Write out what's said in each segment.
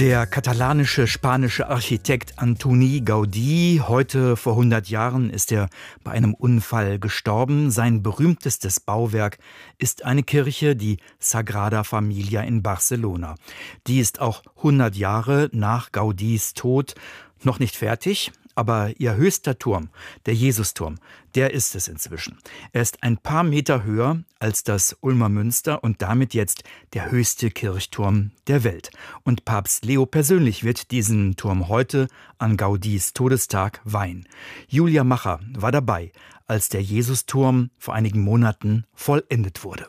Der katalanische-spanische Architekt Antoni Gaudí, heute vor 100 Jahren ist er bei einem Unfall gestorben. Sein berühmtestes Bauwerk ist eine Kirche, die Sagrada Familia in Barcelona. Die ist auch 100 Jahre nach Gaudís Tod noch nicht fertig. Aber ihr höchster Turm, der Jesusturm, der ist es inzwischen. Er ist ein paar Meter höher als das Ulmer Münster und damit jetzt der höchste Kirchturm der Welt. Und Papst Leo persönlich wird diesen Turm heute an Gaudís Todestag weihen. Julia Macher war dabei, als der Jesusturm vor einigen Monaten vollendet wurde.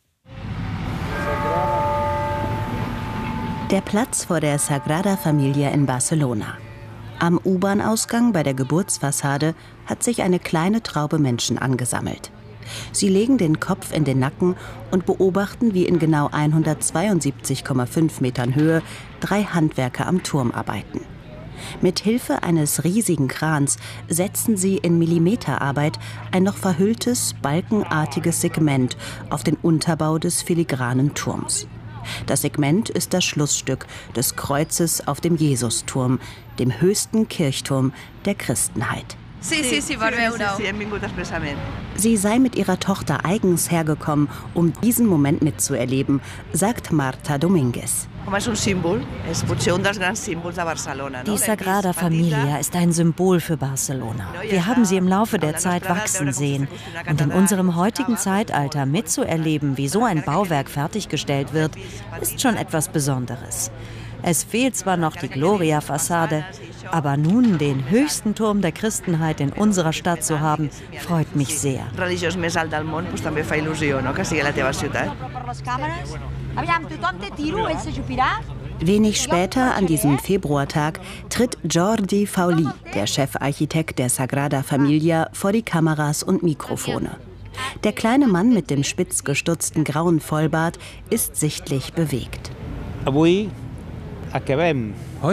Der Platz vor der Sagrada Familia in Barcelona. Am U-Bahn-Ausgang bei der Geburtsfassade hat sich eine kleine Traube Menschen angesammelt. Sie legen den Kopf in den Nacken und beobachten, wie in genau 172,5 Metern Höhe 3 Handwerker am Turm arbeiten. Mit Hilfe eines riesigen Krans setzen sie in Millimeterarbeit ein noch verhülltes, balkenartiges Segment auf den Unterbau des filigranen Turms. Das Segment ist das Schlussstück des Kreuzes auf dem Jesusturm, dem höchsten Kirchturm der Christenheit. Sie sei mit ihrer Tochter eigens hergekommen, um diesen Moment mitzuerleben, sagt Marta Domínguez. Die Sagrada Familia ist ein Symbol für Barcelona. Wir haben sie im Laufe der Zeit wachsen sehen. Und in unserem heutigen Zeitalter mitzuerleben, wie so ein Bauwerk fertiggestellt wird, ist schon etwas Besonderes. Es fehlt zwar noch die Gloria-Fassade, aber nun den höchsten Turm der Christenheit in unserer Stadt zu haben, freut mich sehr. Wenig später, an diesem Februartag, tritt Jordi Fauli, der Chefarchitekt der Sagrada Familia, vor die Kameras und Mikrofone. Der kleine Mann mit dem spitz gestutzten grauen Vollbart ist sichtlich bewegt.